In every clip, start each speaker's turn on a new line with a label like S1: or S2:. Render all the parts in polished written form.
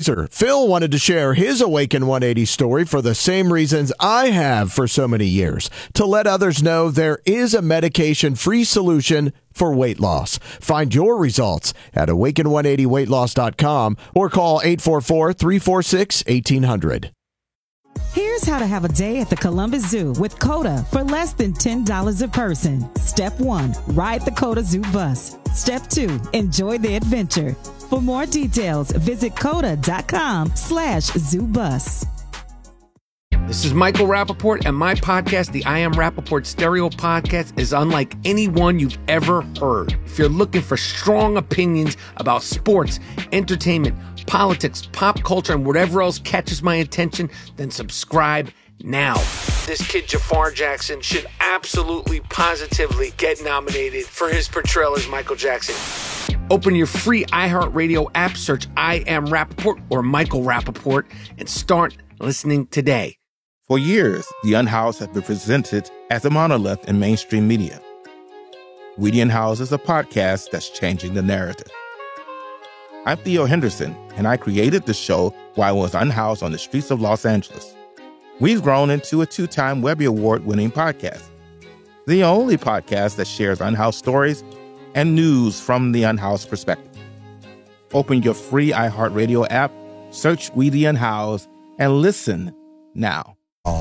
S1: user. Phil wanted to share his Awaken 180 story for the same reasons I have for so many years, to let others know there is a medication-free solution for weight loss. Find your results at awaken180weightloss.com or call 844-346-1800.
S2: Here's how to have a day at the Columbus Zoo with COTA for less than $10 a person. Step 1, ride the COTA Zoo bus. Step 2, enjoy the adventure. For more details, visit COTA.com/zoobus.
S3: This is Michael Rappaport, and my podcast, the I Am Rappaport Stereo Podcast, is unlike any one you've ever heard. If you're looking for strong opinions about sports, entertainment, politics, pop culture, and whatever else catches my attention, then subscribe now. This kid, Jafar Jackson, should absolutely, positively get nominated for his portrayal as Michael Jackson. Open your free iHeartRadio app, search I Am Rappaport or Michael Rappaport, and start listening today.
S4: For years, The Unhoused have been presented as a monolith in mainstream media. We The Unhoused is a podcast that's changing the narrative. I'm Theo Henderson, and I created the show while I was unhoused on the streets of Los Angeles. We've grown into a 2-time Webby Award-winning podcast, the only podcast that shares unhoused stories and news from the unhoused perspective. Open your free iHeartRadio app, search We The Unhoused, and listen now.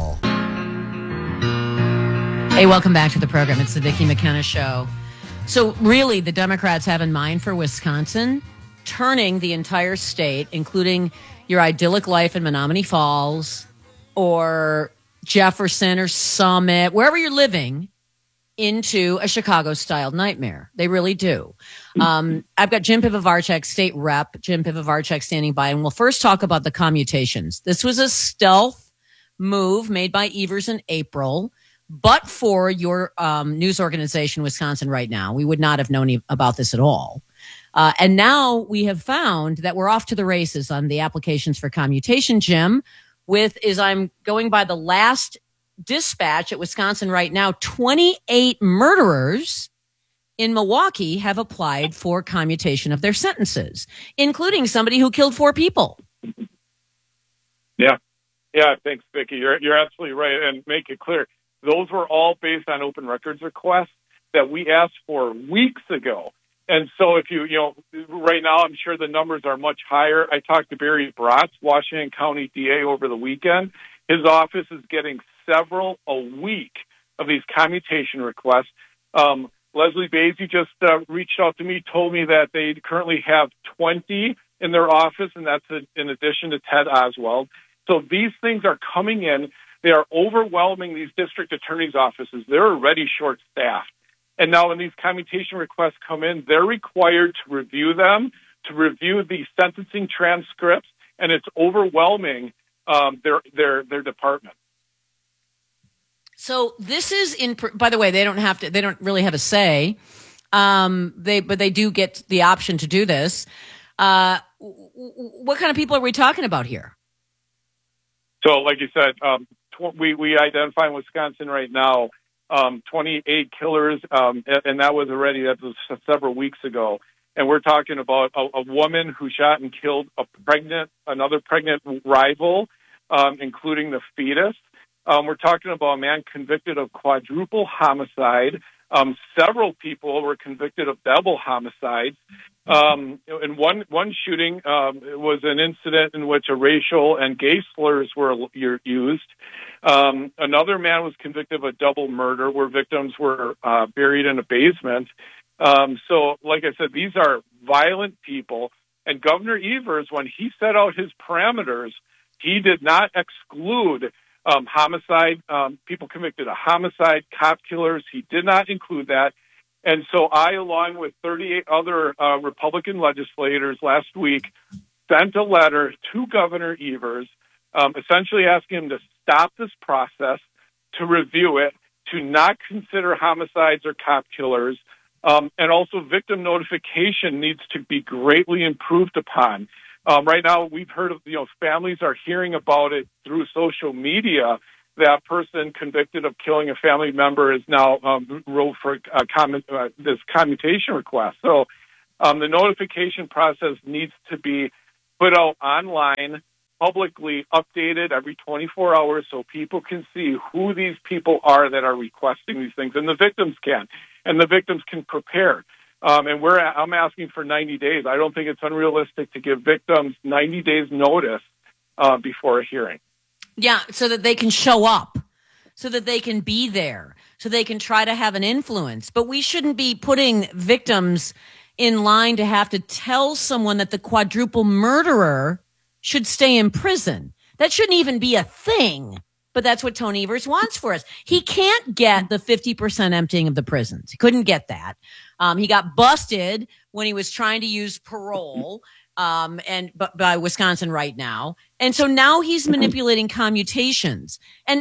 S5: Hey, welcome back to the program. It's the Vicki McKenna Show. So really, the Democrats have in mind for Wisconsin turning the entire state, including your idyllic life in Menominee Falls or Jefferson or Summit, wherever you're living, into a Chicago-style nightmare. They really do. I've got Jim Pivovarchuk, state rep, Jim Pivovarchuk standing by, and we'll first talk about the commutations. This was a stealth move made by Evers in April, but for your news organization, Wisconsin Right Now, we would not have known about this at all. And now we have found that we're off to the races on the applications for commutation, Jim, I'm going by the last dispatch at Wisconsin Right Now, 28 murderers in Milwaukee have applied for commutation of their sentences, including somebody who killed 4 people.
S6: Yeah, thanks, Vicki. You're absolutely right. And make it clear, those were all based on open records requests that we asked for weeks ago. And so if you right now, I'm sure the numbers are much higher. I talked to Barry Bratz, Washington County DA, over the weekend. His office is getting several a week of these commutation requests. Leslie Basie just reached out to me, told me that they currently have 20 in their office, and that's in addition to Ted Oswald. So these things are coming in. They are overwhelming these district attorneys' offices. They're already short-staffed. And now when these commutation requests come in, they're required to review them, to review the sentencing transcripts, and it's overwhelming their department.
S5: So this is by the way, they don't really have a say. But they do get the option to do this. What kind of people are we talking about here?
S6: So like you said, we identify in Wisconsin Right Now 28 killers, and that was several weeks ago. And we're talking about a woman who shot and killed another pregnant rival, including the fetus. We're talking about a man convicted of quadruple homicide. Several people were convicted of double homicides. In one shooting, it was an incident in which a racial and gay slurs were used. Another man was convicted of a double murder where victims were buried in a basement. So, like I said, these are violent people. And Governor Evers, when he set out his parameters, he did not exclude homicide, people convicted of homicide, cop killers. He did not include that. And so I, along with 38 other Republican legislators last week, sent a letter to Governor Evers, essentially asking him to stop this process, to review it, to not consider homicides or cop killers, and also victim notification needs to be greatly improved upon. Right now, we've heard of, families are hearing about it through social media. That person convicted of killing a family member is now ruled for this commutation request. So the notification process needs to be put out online, publicly updated every 24 hours so people can see who these people are that are requesting these things, and the victims can prepare. I'm asking for 90 days. I don't think it's unrealistic to give victims 90 days notice before a hearing.
S5: Yeah, so that they can show up, so that they can be there, so they can try to have an influence. But we shouldn't be putting victims in line to have to tell someone that the quadruple murderer should stay in prison. That shouldn't even be a thing. But that's what Tony Evers wants for us. He can't get the 50% emptying of the prisons. He couldn't get that. He got busted when he was trying to use parole, but by Wisconsin right now. And so now he's manipulating commutations. And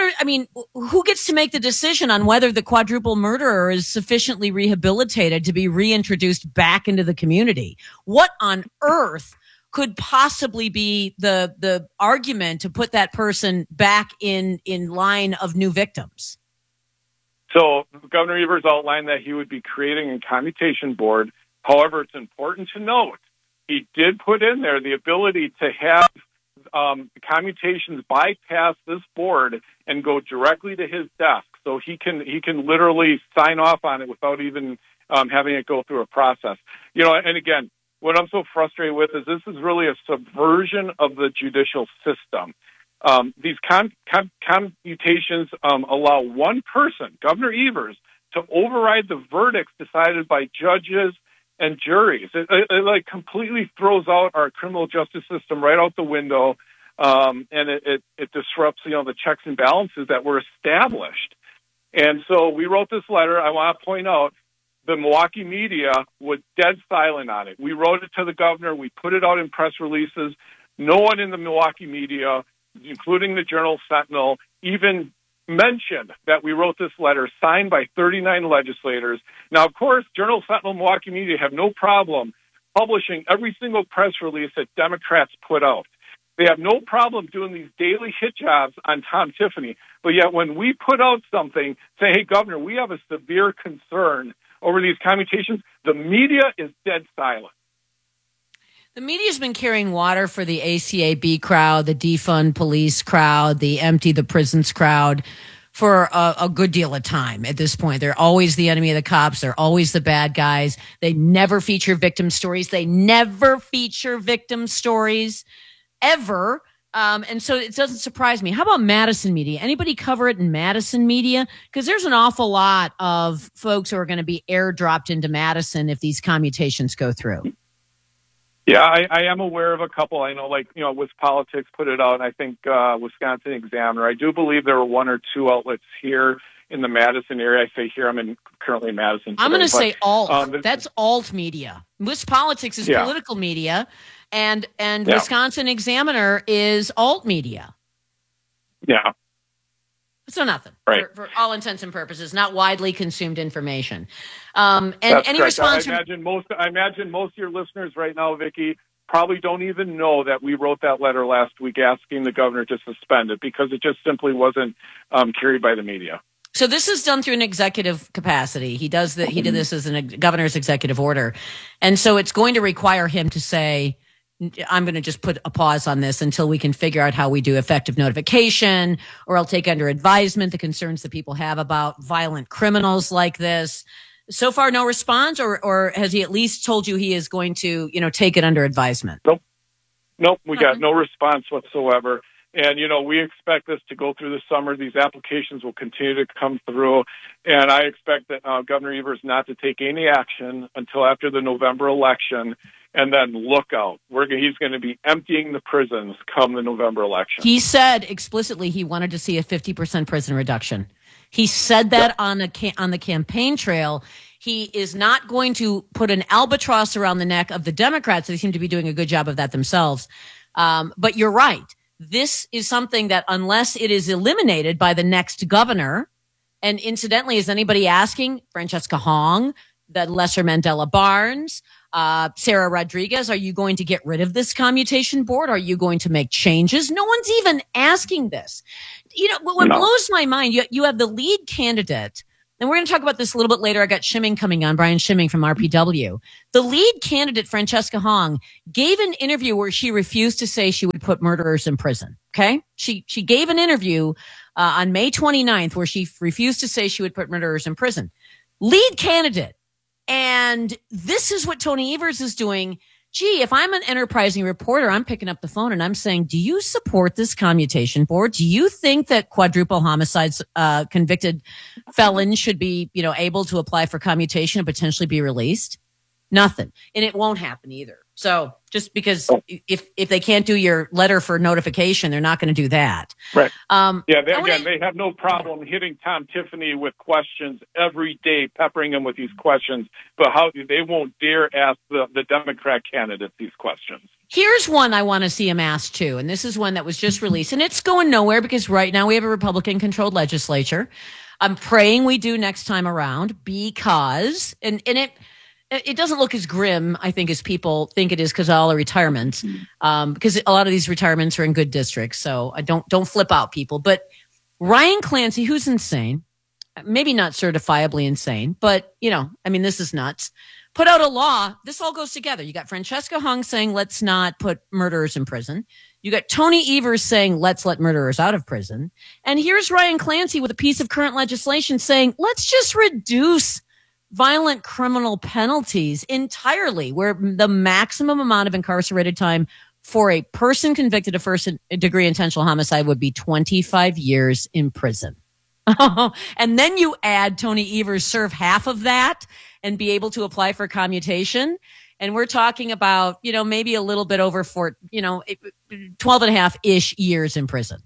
S5: who gets to make the decision on whether the quadruple murderer is sufficiently rehabilitated to be reintroduced back into the community? What on earth could possibly be the argument to put that person back in line of new victims?
S6: So Governor Evers outlined that he would be creating a commutation board. However, it's important to note he did put in there the ability to have commutations bypass this board and go directly to his desk. So he can literally sign off on it without even having it go through a process. And again, what I'm so frustrated with is this is really a subversion of the judicial system. These commutations allow one person, Governor Evers, to override the verdicts decided by judges and juries. It completely throws out our criminal justice system right out the window, and it disrupts the checks and balances that were established. And so we wrote this letter. I want to point out the Milwaukee media was dead silent on it. We wrote it to the governor. We put it out in press releases. No one in the Milwaukee media, including the Journal Sentinel, even mentioned that we wrote this letter signed by 39 legislators. Now, of course, Journal Sentinel, Milwaukee media have no problem publishing every single press release that Democrats put out. They have no problem doing these daily hit jobs on Tom Tiffany. But yet when we put out something, say, hey, Governor, we have a severe concern over these commutations, the media is dead silent.
S5: The media's been carrying water for the ACAB crowd, the defund police crowd, the empty the prisons crowd for a good deal of time at this point. They're always the enemy of the cops. They're always the bad guys. They never feature victim stories. Ever. And so it doesn't surprise me. How about Madison media? Anybody cover it in Madison media? Because there's an awful lot of folks who are going to be airdropped into Madison if these commutations go through.
S6: Yeah, I am aware of a couple. I know, WisPolitics put it out, and I think Wisconsin Examiner. I do believe there were one or two outlets here in the Madison area. I say here, I'm currently in Madison today,
S5: I'm going to say alt. That's alt media. WisPolitics is political media, and Wisconsin Examiner is alt media.
S6: Yeah.
S5: So nothing,
S6: right.
S5: For all intents and purposes, not widely consumed information.
S6: That's
S5: any
S6: correct.
S5: response?
S6: I imagine most of your listeners right now, Vicki, probably don't even know that we wrote that letter last week asking the governor to suspend it because it just simply wasn't carried by the media.
S5: So this is done through an executive capacity. He did this as a governor's executive order, and so it's going to require him to say, I'm going to just put a pause on this until we can figure out how we do effective notification, or I'll take under advisement the concerns that people have about violent criminals like this. So far, no response, or has he at least told you he is going to, take it under advisement?
S6: Nope. We got no response whatsoever. And, we expect this to go through the summer. These applications will continue to come through. And I expect that Governor Evers not to take any action until after the November election. And then look out. He's going to be emptying the prisons come the November election.
S5: He said explicitly he wanted to see a 50% prison reduction. He said that on the campaign trail. He is not going to put an albatross around the neck of the Democrats. They seem to be doing a good job of that themselves. But you're right. This is something that unless it is eliminated by the next governor, and incidentally, is anybody asking Francesca Hong, the Lesser Mandela Barnes, Sarah Rodriguez, are you going to get rid of this commutation board? Are you going to make changes? No one's even asking this. What blows my mind, you have the lead candidate and we're going to talk about this a little bit later. I got Schimming coming on, Brian Schimming from RPW. The lead candidate, Francesca Hong, gave an interview where she refused to say she would put murderers in prison. Okay? She gave an interview on May 29th where she refused to say she would put murderers in prison. Lead candidate. And this is what Tony Evers is doing. Gee, if I'm an enterprising reporter, I'm picking up the phone and I'm saying, do you support this commutation board? Do you think that quadruple homicides, convicted felons should be, able to apply for commutation and potentially be released? Nothing. And it won't happen either. So just because if they can't do your letter for notification, they're not going to do that.
S6: Right. They have no problem hitting Tom Tiffany with questions every day, peppering him with these questions. But they won't dare ask the Democrat candidates these questions.
S5: Here's one I want to see him ask too. And this is one that was just released. And it's going nowhere because right now we have a Republican-controlled legislature. I'm praying we do next time around because, and it doesn't look as grim, I think, as people think it is because of all the retirements. Because a lot of these retirements are in good districts. So I don't flip out people. But Ryan Clancy, who's insane, maybe not certifiably insane, but, this is nuts, put out a law. This all goes together. You got Francesca Hong saying, let's not put murderers in prison. You got Tony Evers saying, let's let murderers out of prison. And here's Ryan Clancy with a piece of current legislation saying, let's just reduce violent criminal penalties entirely, where the maximum amount of incarcerated time for a person convicted of first-degree intentional homicide would be 25 years in prison. And then you add Tony Evers serve half of that and be able to apply for commutation. And we're talking about, maybe a little bit over 12 and a half-ish years in prison.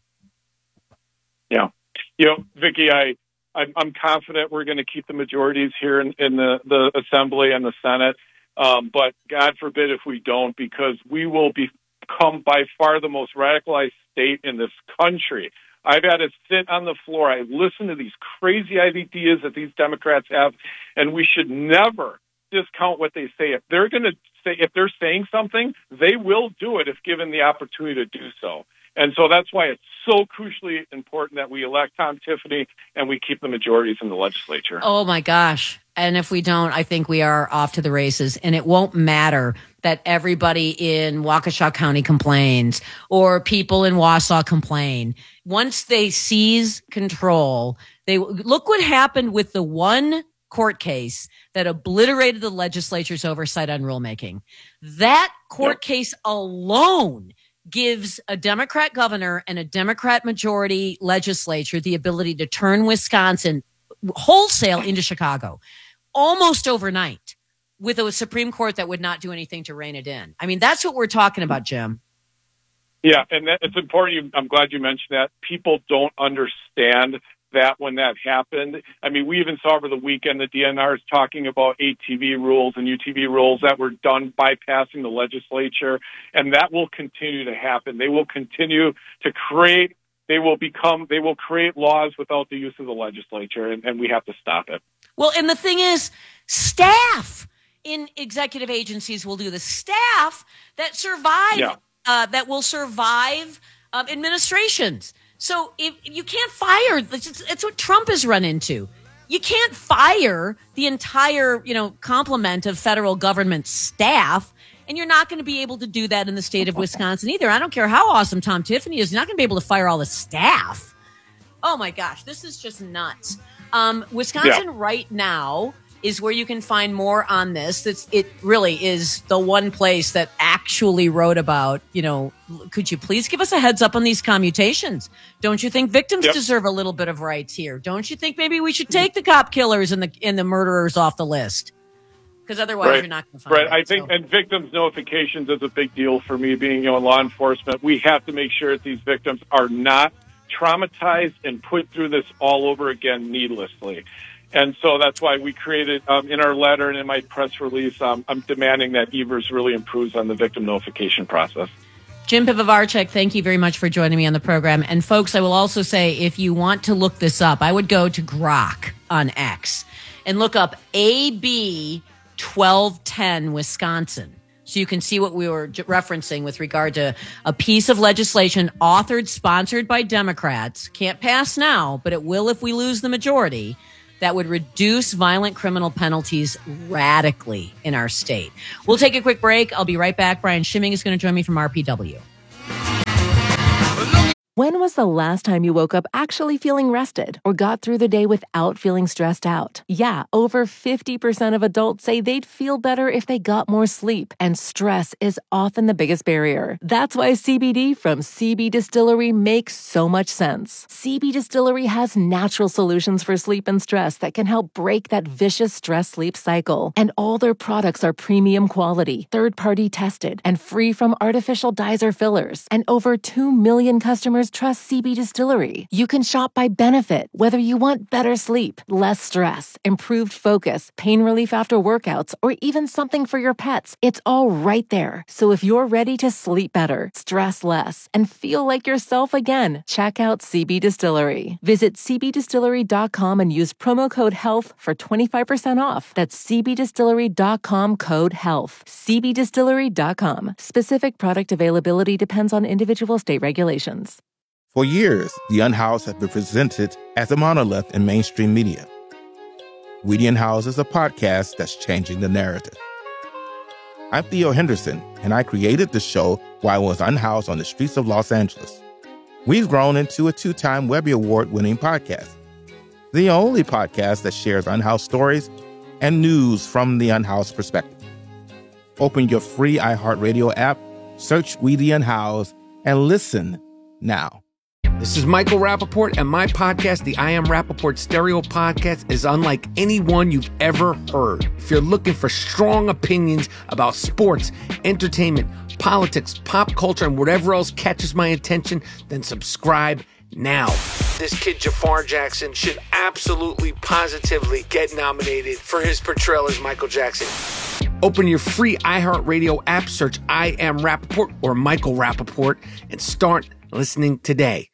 S6: Yeah. Vicki, I'm confident we're going to keep the majorities here in the Assembly and the Senate. But God forbid if we don't, because we will become by far the most radicalized state in this country. I've had to sit on the floor. I listen to these crazy ideas that these Democrats have, and we should never discount what they say. If they're saying something, they will do it if given the opportunity to do so. And so that's why it's so crucially important that we elect Tom Tiffany and we keep the majorities in the legislature.
S5: Oh, my gosh. And if we don't, I think we are off to the races. And it won't matter that everybody in Waukesha County complains or people in Wausau complain. Once they seize control, look what happened with the one court case that obliterated the legislature's oversight on rulemaking. That court case alone gives a Democrat governor and a Democrat majority legislature the ability to turn Wisconsin wholesale into Chicago almost overnight with a Supreme Court that would not do anything to rein it in. I mean, that's what we're talking about, Jim.
S6: Yeah, and it's important. I'm glad you mentioned that. People don't understand that when that happened. I mean, we even saw over the weekend the DNR is talking about ATV rules and UTV rules that were done bypassing the legislature, and that will continue to happen. They will continue to create laws without the use of the legislature, and we have to stop it.
S5: Well, and the thing is, staff in executive agencies will do the staff that survive, that will survive administrations. So if you can't fire, it's what Trump has run into. You can't fire the entire, complement of federal government staff, and you're not going to be able to do that in the state of Wisconsin either. I don't care how awesome Tom Tiffany is. You're not going to be able to fire all the staff. Oh, my gosh. This is just nuts. Wisconsin right now is where you can find more on this. It really is the one place that actually wrote about, could you please give us a heads up on these commutations? Don't you think victims deserve a little bit of rights here? Don't you think maybe we should take the cop killers and the murderers off the list? Because otherwise you're not going to find it.
S6: I think, and victims notifications is a big deal for me being, in law enforcement. We have to make sure that these victims are not traumatized and put through this all over again needlessly. And so that's why we created, in our letter and in my press release, I'm demanding that Evers really improves on the victim notification process.
S5: Jim Pivovarczyk, thank you very much for joining me on the program. And folks, I will also say, if you want to look this up, I would go to Grok on X and look up AB 1210 Wisconsin. So you can see what we were referencing with regard to a piece of legislation authored, sponsored by Democrats. Can't pass now, but it will if we lose the majority. that would reduce violent criminal penalties radically in our state. We'll take a quick break. I'll be right back. Brian Schimming is going to join me from RPW.
S7: When was the last time you woke up actually feeling rested or got through the day without feeling stressed out? Yeah, over 50% of adults say they'd feel better if they got more sleep, and stress is often the biggest barrier. That's why CBD from CB Distillery makes so much sense. CB Distillery has natural solutions for sleep and stress that can help break that vicious stress-sleep cycle. And all their products are premium quality, third-party tested, and free from artificial dyes or fillers. And over 2 million customers trust CB Distillery. You can shop by benefit, whether you want better sleep, less stress, improved focus, pain relief after workouts, or even something for your pets. It's all right there. So if you're ready to sleep better, stress less, and feel like yourself again, check out CB Distillery. Visit cbdistillery.com and use promo code HEALTH for 25% off. That's cbdistillery.com, code HEALTH. cbdistillery.com. Specific product availability depends on individual state regulations.
S4: For years, the Unhoused have been presented as a monolith in mainstream media. We the Unhoused is a podcast that's changing the narrative. I'm Theo Henderson, and I created the show while I was unhoused on the streets of Los Angeles. We've grown into a 2-time Webby Award-winning podcast, the only podcast that shares unhoused stories and news from the unhoused perspective. Open your free iHeartRadio app, search We the Unhoused, and listen now.
S3: This is Michael Rappaport, and my podcast, the I Am Rappaport Stereo Podcast, is unlike any one you've ever heard. If you're looking for strong opinions about sports, entertainment, politics, pop culture, and whatever else catches my attention, then subscribe now. This kid Jafar Jackson should absolutely, positively get nominated for his portrayal as Michael Jackson. Open your free iHeartRadio app, search I Am Rappaport or Michael Rappaport, and start listening today.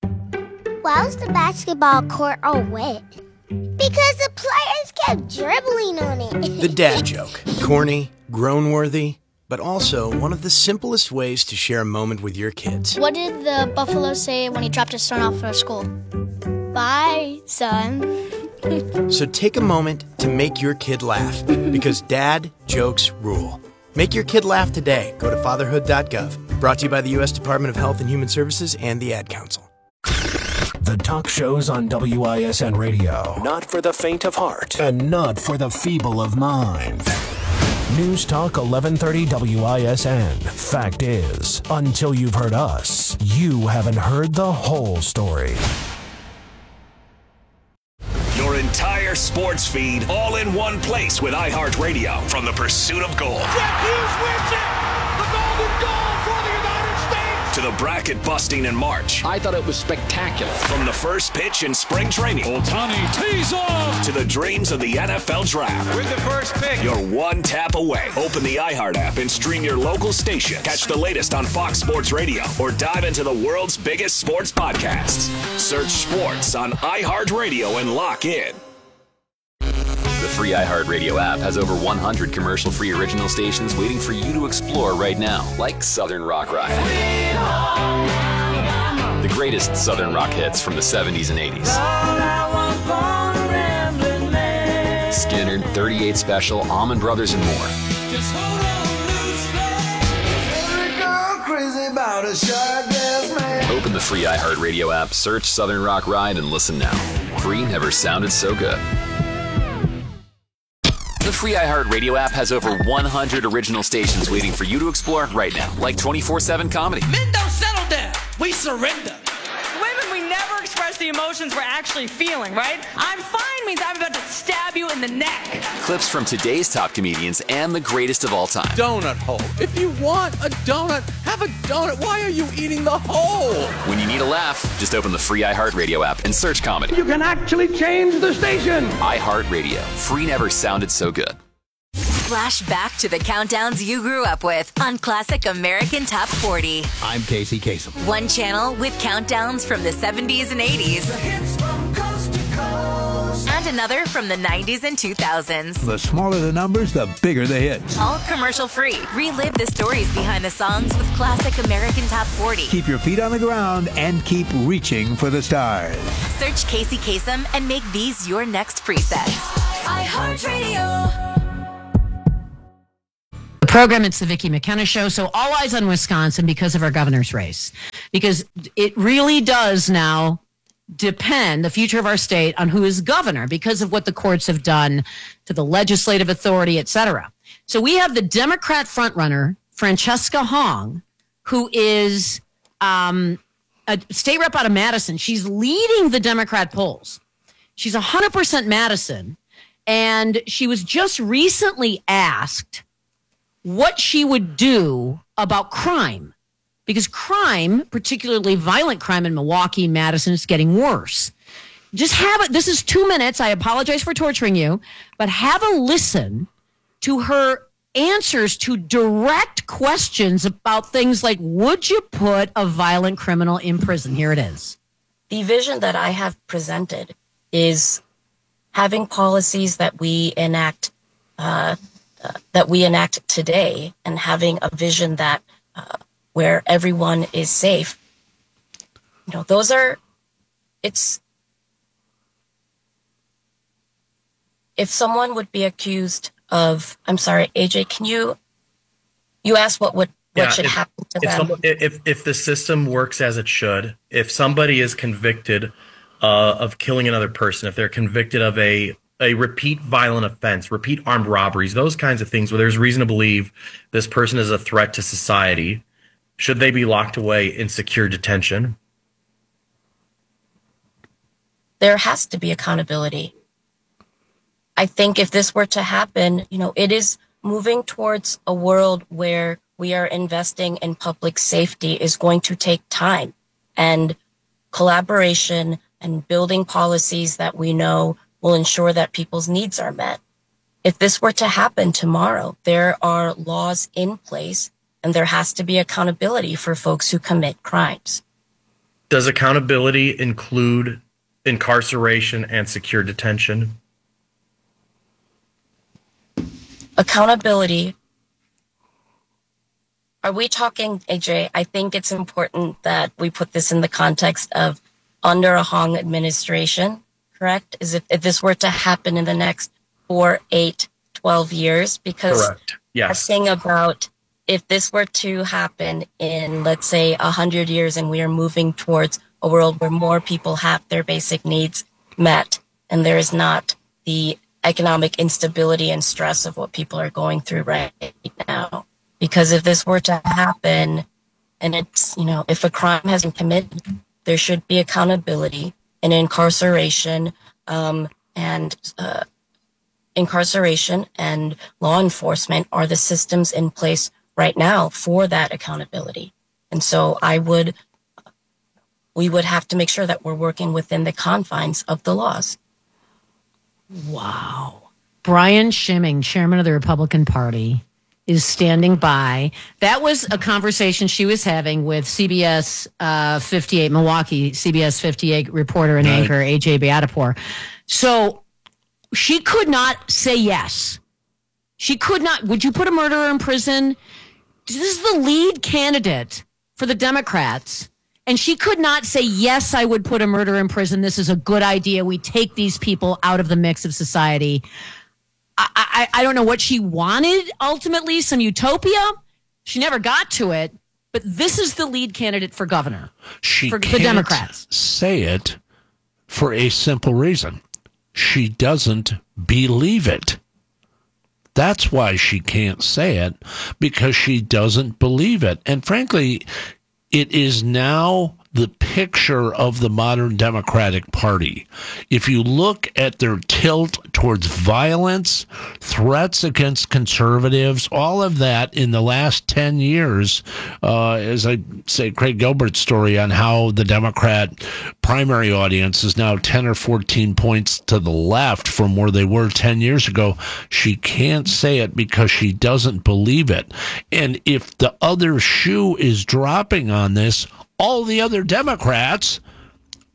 S8: Why was the basketball court all wet? Because the players kept dribbling on it.
S9: The dad joke. Corny, groan-worthy, but also one of the simplest ways to share a moment with your kids.
S8: What did the buffalo say when he dropped his son off for school? Bye, son.
S9: So take a moment to make your kid laugh, because dad jokes rule. Make your kid laugh today. Go to fatherhood.gov. Brought to you by the U.S. Department of Health and Human Services and the Ad Council.
S10: The talk shows on WISN Radio.
S11: Not for the faint of heart.
S10: And not for the feeble of mind. News Talk 1130 WISN. Fact is, until you've heard us, you haven't heard the whole story.
S11: Your entire sports feed all in one place with iHeartRadio from the pursuit of gold.
S12: Jack Hughes wins it! The golden goal for the United States!
S11: To the bracket busting in March.
S13: I thought it was spectacular.
S11: From the first pitch in spring training.
S12: Ohtani tees off!
S11: To the dreams of the NFL Draft.
S12: With the first pick.
S11: You're one tap away. Open the iHeart app and stream your local station. Catch the latest on Fox Sports Radio or dive into the world's biggest sports podcasts. Search sports on iHeartRadio and lock in.
S14: The free iHeartRadio app has over 100 commercial-free original stations waiting for you to explore right now, like Southern Rock Ride. The greatest Southern rock hits from the 70s and 80s. Skynyrd, 38 Special, Allman Brothers, and more. Open the free iHeartRadio app, search Southern Rock Ride, and listen now. Free never sounded so good. The free iHeartRadio app has over 100 original stations waiting for you to explore right now, like 24/7 comedy.
S12: Men don't settle down. We surrender.
S15: Women, we never express the emotions we're actually feeling, right? I'm fine means I'm about to stab you in the neck.
S14: Clips from today's top comedians and the greatest of all time.
S16: Donut hole. If you want a donut, have a donut. Why are you eating the hole?
S14: When you need a laugh, just open the free iHeartRadio app and search comedy.
S12: You can actually change the station.
S14: iHeartRadio. Free never sounded so good.
S17: Flash back to the countdowns you grew up with on Classic American Top 40.
S18: I'm Casey Kasem.
S17: One channel with countdowns from the 70s and 80s.
S12: The hits from coast to coast.
S17: And another from the 90s and 2000s.
S13: The smaller the numbers, the bigger the hits.
S17: All commercial free. Relive the stories behind the songs with classic American Top 40.
S13: Keep your feet on the ground and keep reaching for the stars.
S17: Search Casey Kasem and make these your next presets. iHeartRadio.
S5: The program, it's the Vicki McKenna Show. So all eyes on Wisconsin because of our governor's race. Because it really does now depend, the future of our state, on who is governor because of what the courts have done to the legislative authority, et cetera. So we have the Democrat frontrunner, Francesca Hong, who is a state rep out of Madison. She's leading the Democrat polls. She's 100% Madison. And she was just recently asked what she would do about crime, because crime, particularly violent crime in Milwaukee, Madison, is getting worse. Just have it. This is 2 minutes. I apologize for torturing you, but have a listen to her answers to direct questions about things like, would you put a violent criminal in prison? Here it is.
S18: The vision that I have presented is having policies that we enact today, and having a vision that where everyone is safe. You know, those are, it's, if someone would be accused of, I'm sorry, AJ, can you asked what should happen to them?
S19: If the system works as it should, if somebody is convicted of killing another person, if they're convicted of a repeat violent offense, repeat armed robberies, those kinds of things where there's reason to believe this person is a threat to society, should they be locked away in secure detention?
S18: There has to be accountability. I think if this were to happen, you know, it is moving towards a world where we are investing in public safety is going to take time, and collaboration and building policies that we know will ensure that people's needs are met. If this were to happen tomorrow, there are laws in place, and there has to be accountability for folks who commit crimes.
S19: Does accountability include incarceration and secure detention?
S18: Accountability. Are we talking, AJ? I think it's important that we put this in the context of under a Hong administration, correct? Is if this were to happen in the next 4, 8, 12 years, because
S19: correct. Yes.
S18: Asking about if this were to happen in, let's say, 100 years, and we are moving towards a world where more people have their basic needs met, and there is not the economic instability and stress of what people are going through right now. Because if this were to happen, and it's, you know, if a crime has been committed, there should be accountability, and incarceration, incarceration and law enforcement are the systems in place right now for that accountability. And so we would have to make sure that we're working within the confines of the laws.
S5: Wow. Brian Schimming, chairman of the Republican Party, is standing by. That was a conversation she was having with CBS 58, Milwaukee, CBS 58 reporter and anchor AJ Beatapur. So she could not say yes. She could not. Would you put a murderer in prison? This is the lead candidate for the Democrats. And she could not say, yes, I would put a murderer in prison. This is a good idea. We take these people out of the mix of society. I don't know what she wanted, ultimately, some utopia. She never got to it. But this is the lead candidate for governor for the Democrats.
S20: Say it for a simple reason. She doesn't believe it. That's why she can't say it, because she doesn't believe it. And frankly, it is now the picture of the modern Democratic Party. If you look at their tilt towards violence, threats against conservatives, all of that in the last 10 years, as I say, Craig Gilbert's story on how the Democrat primary audience is now 10 or 14 points to the left from where they were 10 years ago, she can't say it because she doesn't believe it. And if the other shoe is dropping on this, all the other Democrats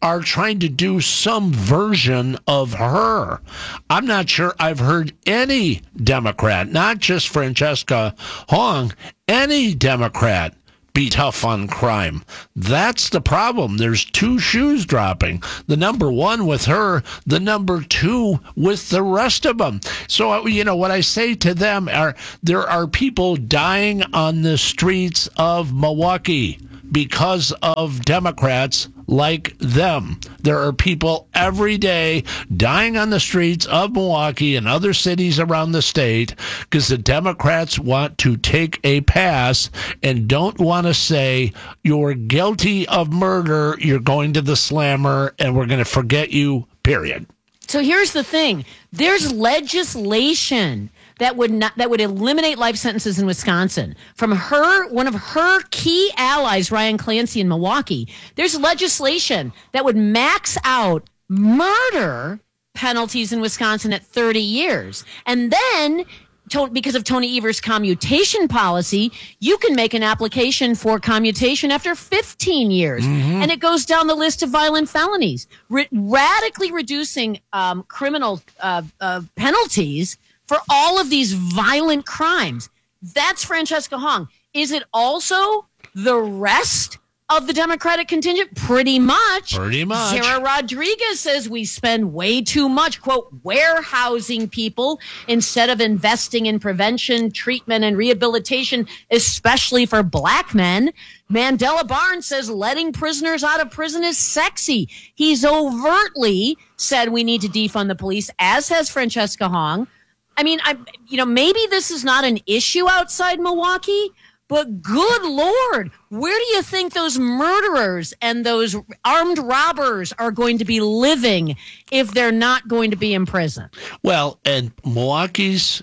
S20: are trying to do some version of her. I'm not sure I've heard any Democrat, not just Francesca Hong, any Democrat be tough on crime. That's the problem. There's two shoes dropping. The number one with her, the number two with the rest of them. So, what I say to them there are people dying on the streets of Milwaukee because of Democrats like them. There are people every day dying on the streets of Milwaukee and other cities around the state because the Democrats want to take a pass and don't want to say, you're guilty of murder, you're going to the slammer, and we're going to forget you, period.
S5: So here's the thing. There's legislation that would eliminate life sentences in Wisconsin. From one of her key allies, Ryan Clancy in Milwaukee, there's legislation that would max out murder penalties in Wisconsin at 30 years. And then, because of Tony Evers' commutation policy, you can make an application for commutation after 15 years. Mm-hmm. And it goes down the list of violent felonies, radically reducing criminal penalties for all of these violent crimes. That's Francesca Hong. Is it also the rest of the Democratic contingent? Pretty much. Sarah Rodriguez says we spend way too much, quote, warehousing people instead of investing in prevention, treatment, and rehabilitation, especially for black men. Mandela Barnes says letting prisoners out of prison is sexy. He's overtly said we need to defund the police, as has Francesca Hong. I mean, maybe this is not an issue outside Milwaukee, but good Lord, where do you think those murderers and those armed robbers are going to be living if they're not going to be in prison? Well,
S20: and Milwaukee's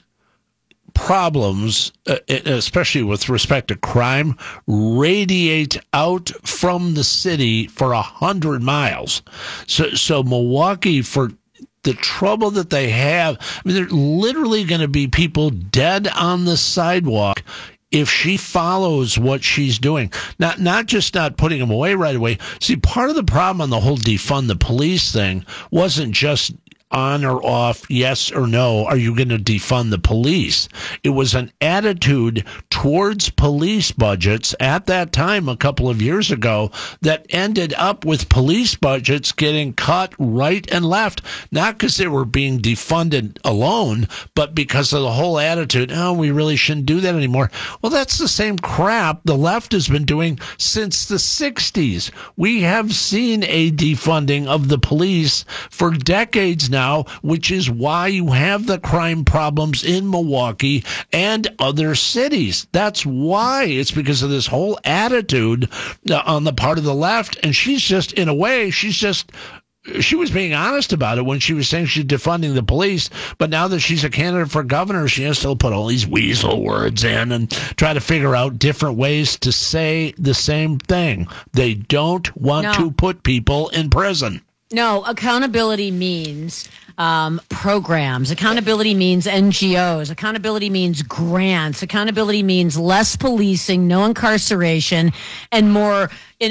S20: problems, especially with respect to crime, radiate out from the city for 100 miles. So Milwaukee, for the trouble that they have, they're literally going to be people dead on the sidewalk if she follows what she's doing. Not just not putting them away right away. See, part of the problem on the whole defund the police thing wasn't just on or off, yes or no, are you going to defund the police? It was an attitude towards police budgets at that time a couple of years ago that ended up with police budgets getting cut right and left, not because they were being defunded alone, but because of the whole attitude, we really shouldn't do that anymore. Well, that's the same crap the left has been doing since the 60s. We have seen a defunding of the police for decades now, which is why you have the crime problems in Milwaukee and other cities. That's why. It's because of this whole attitude on the part of the left. And she's just, in a way, she was being honest about it when she was saying she's defunding the police. But now that she's a candidate for governor, she has to put all these weasel words in and try to figure out different ways to say the same thing. They don't want to put people in prison.
S5: No, accountability means programs. Accountability means NGOs. Accountability means grants. Accountability means less policing, no incarceration, and more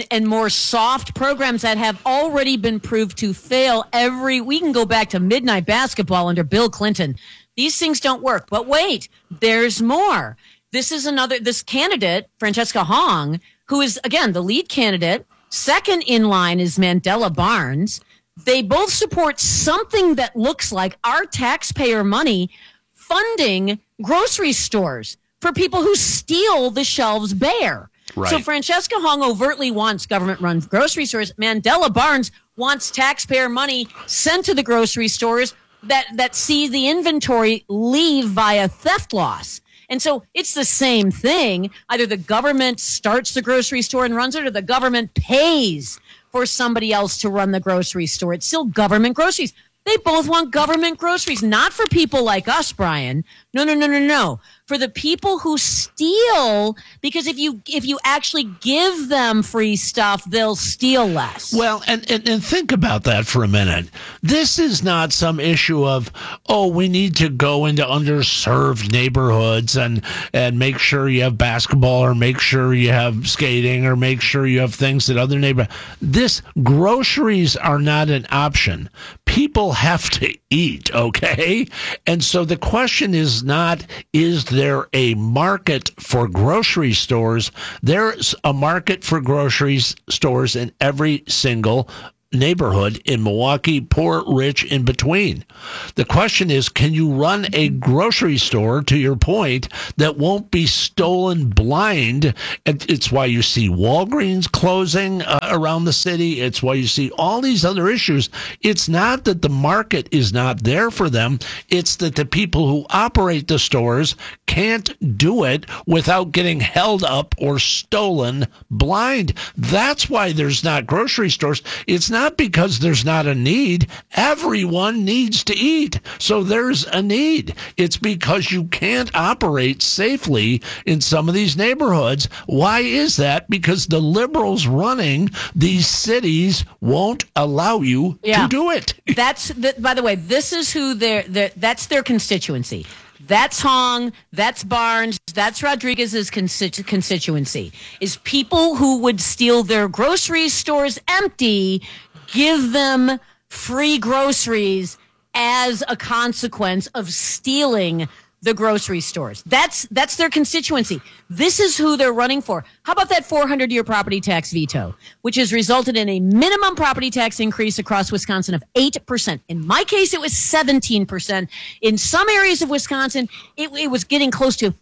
S5: soft programs that have already been proved to fail. We can go back to midnight basketball under Bill Clinton. These things don't work. But wait, there's more. This candidate, Francesca Hong, who is, again, the lead candidate. Second in line is Mandela Barnes. They both support something that looks like our taxpayer money funding grocery stores for people who steal the shelves bare. Right. So Francesca Hong overtly wants government-run grocery stores. Mandela Barnes wants taxpayer money sent to the grocery stores that see the inventory leave via theft loss. And so it's the same thing. Either the government starts the grocery store and runs it, or the government pays for somebody else to run the grocery store. It's still government groceries. They both want government groceries, not for people like us, Brian. No. for the people who steal, because if you actually give them free stuff, they'll steal less.
S20: Well, and think about that for a minute. This is not some issue of, we need to go into underserved neighborhoods and make sure you have basketball or make sure you have skating or make sure you have things that other neighborhoods. Groceries are not an option. People have to eat, okay? And so the question is not, is there a market for grocery stores? There's a market for grocery stores in every single neighborhood in Milwaukee, poor, rich, in between. The question is, can you run a grocery store, to your point, that won't be stolen blind? And it's why you see Walgreens closing around the city. It's why you see all these other issues. It's not that the market is not there for them. It's that the people who operate the stores can't do it without getting held up or stolen blind. That's why there's not grocery stores. It's not because there's not a need. Everyone needs to eat. So there's a need. It's because you can't operate safely in some of these neighborhoods. Why is that? Because the liberals running these cities won't allow you to do it.
S5: By the way, this is who that's their constituency. That's Hong, that's Barnes, that's Rodriguez's constituency, is people who would steal their grocery stores empty, give them free groceries as a consequence of stealing the grocery stores. That's their constituency. This is who they're running for. How about that 400-year property tax veto, which has resulted in a minimum property tax increase across Wisconsin of 8%. In my case, it was 17%. In some areas of Wisconsin, it was getting close to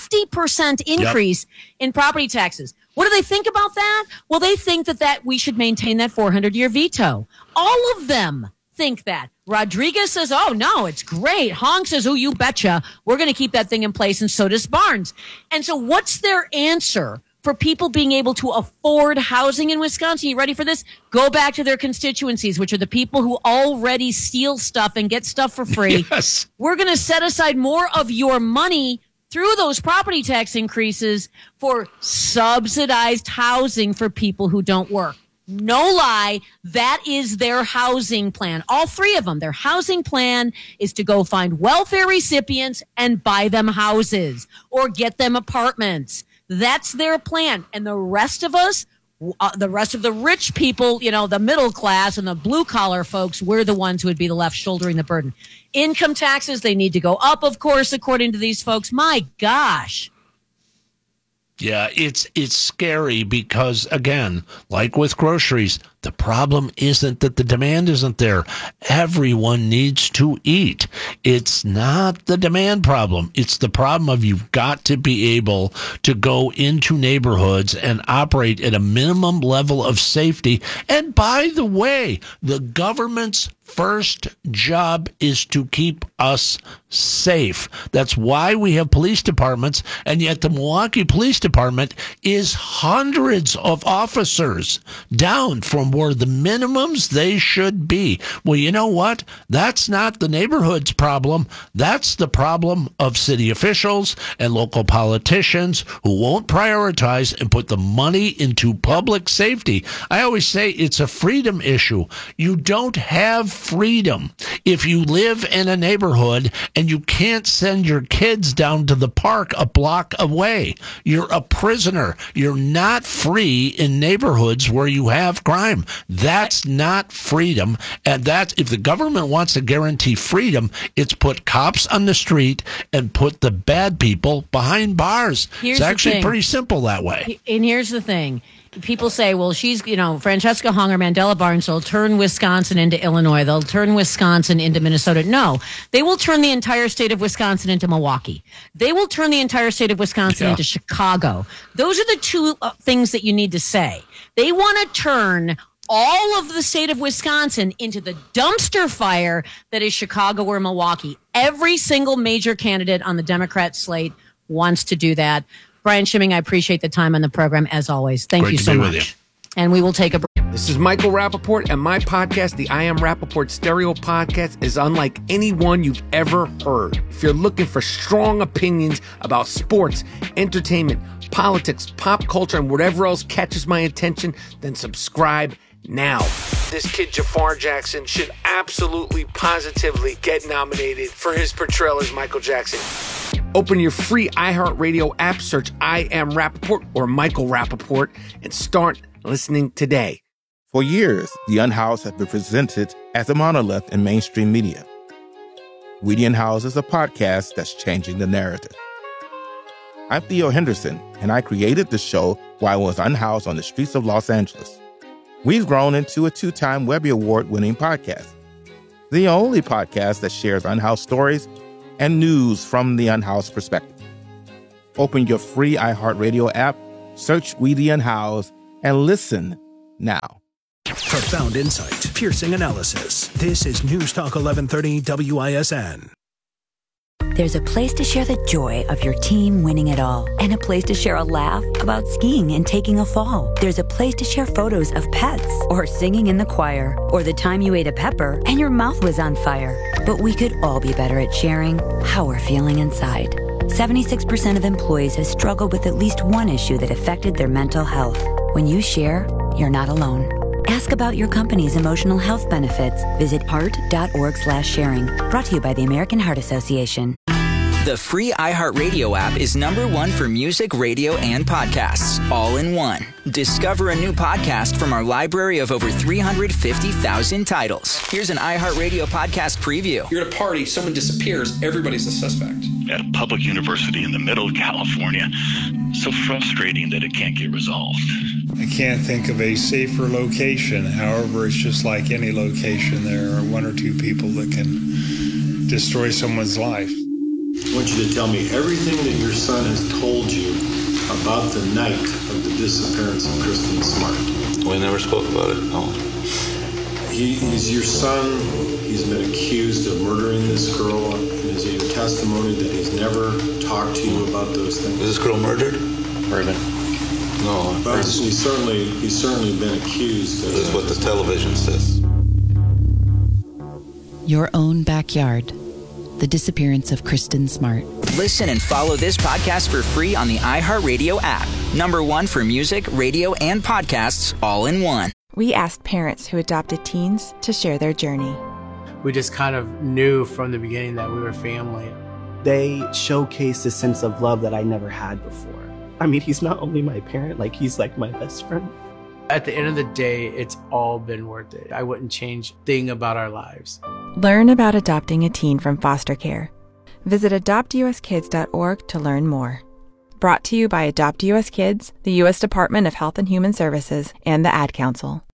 S5: 50% increase in property taxes. What do they think about that? Well, they think that we should maintain that 400-year veto. All of them think that. Rodriguez says, oh, no, it's great. Hong says, oh, you betcha. We're going to keep that thing in place, and so does Barnes. And so what's their answer for people being able to afford housing in Wisconsin? You ready for this? Go back to their constituencies, which are the people who already steal stuff and get stuff for free.
S20: Yes.
S5: We're going to set aside more of your money through those property tax increases for subsidized housing for people who don't work. No lie, that is their housing plan. All three of them. Their housing plan is to go find welfare recipients and buy them houses or get them apartments. That's their plan. And the rest of us, the rest of the rich people, the middle class and the blue collar folks, we're the ones who would be the left shouldering the burden. Income taxes, they need to go up, of course, according to these folks. My gosh.
S20: Yeah, it's scary because, again, like with groceries, the problem isn't that the demand isn't there. Everyone needs to eat. It's not the demand problem. It's the problem of you've got to be able to go into neighborhoods and operate at a minimum level of safety. And by the way, the government's first job is to keep us safe. That's why we have police departments, and yet the Milwaukee Police Department is hundreds of officers down from where the minimums they should be. Well, you know what? That's not the neighborhood's problem. That's the problem of city officials and local politicians who won't prioritize and put the money into public safety. I always say it's a freedom issue. You don't have freedom if you live in a neighborhood and you can't send your kids down to the park a block away. You're a prisoner. You're not free in neighborhoods where you have crime. That's not freedom. And that's, if the government wants to guarantee freedom, it's put cops on the street and put the bad people behind bars. It's actually pretty simple that way.
S5: And here's the thing. People say, well, she's, Francesca Hong or Mandela Barnes will turn Wisconsin into Illinois. They'll turn Wisconsin into Minnesota. No, they will turn the entire state of Wisconsin into Milwaukee. They will turn the entire state of Wisconsin into Chicago. Those are the two things that you need to say. They want to turn all of the state of Wisconsin into the dumpster fire that is Chicago or Milwaukee. Every single major candidate on the Democrat slate wants to do that. Brian Schimming, I appreciate the time on the program as always. Thank you so much. And we will take a break.
S3: This is Michael Rappaport, and my podcast, the I Am Rappaport Stereo Podcast, is unlike any one you've ever heard. If you're looking for strong opinions about sports, entertainment, politics, pop culture, and whatever else catches my attention, then subscribe now. This kid Jafar Jackson should absolutely, positively get nominated for his portrayal as Michael Jackson. Open your free iHeartRadio app, search I Am Rappaport or Michael Rappaport, and start listening today.
S4: For years, the Unhoused have been presented as a monolith in mainstream media. We Unhoused is a podcast that's changing the narrative. I'm Theo Henderson, and I created the show while I was unhoused on the streets of Los Angeles. We've grown into a 2-time Webby Award-winning podcast, the only podcast that shares unhoused stories and news from the unhoused perspective. Open your free iHeartRadio app, search We the Unhoused, and listen now.
S10: Profound insight, piercing analysis. This is News Talk 1130 WISN.
S21: There's a place to share the joy of your team winning it all, and a place to share a laugh about skiing and taking a fall. There's a place to share photos of pets, or singing in the choir, or the time you ate a pepper and your mouth was on fire. But we could all be better at sharing how we're feeling inside. 76% of employees have struggled with at least one issue that affected their mental health. When you share, you're not alone. Ask about your company's emotional health benefits. Visit heart.org/sharing. Brought to you by the American Heart Association.
S22: The free iHeartRadio app is #1 for music, radio, and podcasts, all in one. Discover a new podcast from our library of over 350,000 titles. Here's an iHeartRadio podcast preview.
S23: You're at a party, someone disappears, everybody's a suspect.
S24: At a public university in the middle of California. So frustrating that it can't get resolved.
S25: I can't think of a safer location. However, it's just like any location. There are 1 or 2 people that can destroy someone's life.
S26: I want you to tell me everything that your son has told you about the night of the disappearance of Kristen Smart.
S27: We never spoke about it, no.
S26: He's your son. He's been accused of murdering this girl. And is it your testimony that he's never talked to you about those things?
S27: Was this girl murdered?
S23: Murdered.
S27: No.
S26: But he's certainly been accused.
S27: This is what the television says.
S28: Your own backyard. The disappearance of Kristen Smart.
S22: Listen and follow this podcast for free on the iHeartRadio app. #1 for music, radio, and podcasts, all in one.
S29: We asked parents who adopted teens to share their journey.
S30: We just kind of knew from the beginning that we were family.
S31: They showcased a sense of love that I never had before. I mean, he's not only my parent, he's like my best friend.
S30: At the end of the day, it's all been worth it. I wouldn't change a thing about our lives.
S29: Learn about adopting a teen from foster care. Visit adoptuskids.org to learn more. Brought to you by Adopt US Kids, the U.S. Department of Health and Human Services, and the Ad Council.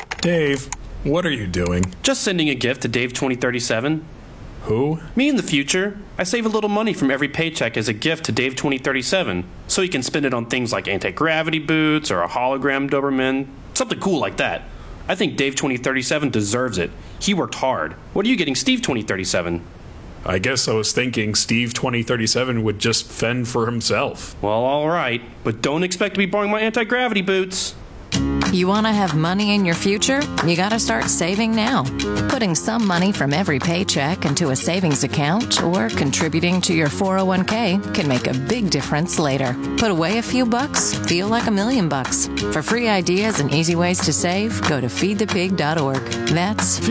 S32: Dave, what are you doing?
S33: Just sending a gift to Dave 2037.
S32: Who?
S33: Me in the future. I save a little money from every paycheck as a gift to Dave 2037, so he can spend it on things like anti-gravity boots or a hologram Doberman, something cool like that. I think Dave 2037 deserves it. He worked hard. What are you getting Steve 2037?
S32: I guess I was thinking Steve 2037 would just fend for himself.
S33: Well, all right, but don't expect to be borrowing my anti-gravity boots.
S34: You want to have money in your future? You got to start saving now. Putting some money from every paycheck into a savings account or contributing to your 401k can make a big difference later. Put away a few bucks, feel like $1 million. For free ideas and easy ways to save, go to feedthepig.org. That's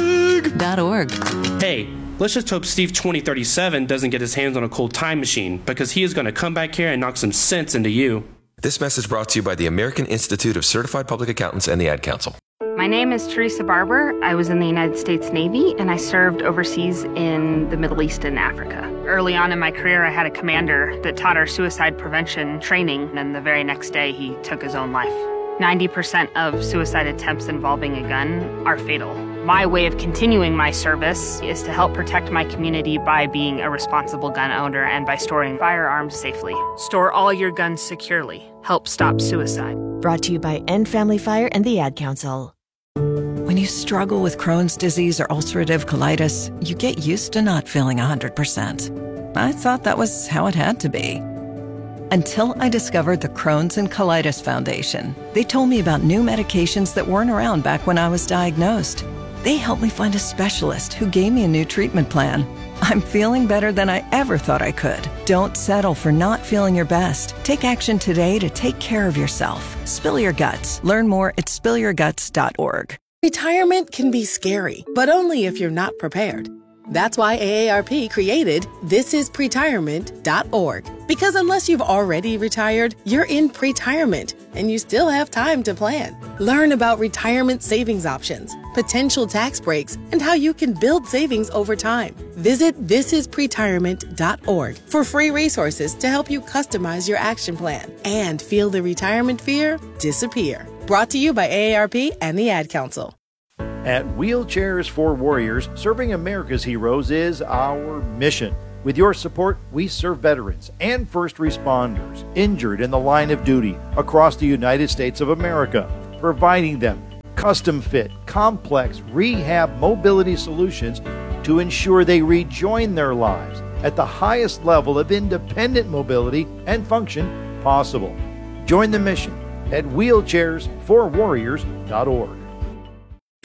S34: feedthepig.org.
S33: Hey, let's just hope Steve 2037 doesn't get his hands on a cool time machine, because he is going to come back here and knock some sense into you.
S35: This message brought to you by the American Institute of Certified Public Accountants and the Ad Council.
S36: My name is Teresa Barber. I was in the United States Navy, and I served overseas in the Middle East and Africa. Early on in my career, I had a commander that taught our suicide prevention training, and the very next day, he took his own life. 90% of suicide attempts involving a gun are fatal. My way of continuing my service is to help protect my community by being a responsible gun owner and by storing firearms safely. Store all your guns securely. Help stop suicide.
S37: Brought to you by End Family Fire and the Ad Council.
S38: When you struggle with Crohn's disease or ulcerative colitis, you get used to not feeling 100%. I thought that was how it had to be. Until I discovered the Crohn's and Colitis Foundation. They told me about new medications that weren't around back when I was diagnosed. They helped me find a specialist who gave me a new treatment plan. I'm feeling better than I ever thought I could. Don't settle for not feeling your best. Take action today to take care of yourself. Spill your guts. Learn more at spillyourguts.org.
S1: Retirement can be scary, but only if you're not prepared. That's why AARP created thisispretirement.org. Because unless you've already retired, you're in pretirement, and you still have time to plan. Learn about retirement savings options, potential tax breaks, and how you can build savings over time. Visit thisispretirement.org for free resources to help you customize your action plan and feel the retirement fear disappear. Brought to you by AARP and the Ad Council.
S2: At Wheelchairs for Warriors, serving America's heroes is our mission. With your support, we serve veterans and first responders injured in the line of duty across the United States of America, providing them custom-fit, complex rehab mobility solutions to ensure they rejoin their lives at the highest level of independent mobility and function possible. Join the mission at wheelchairsforwarriors.org.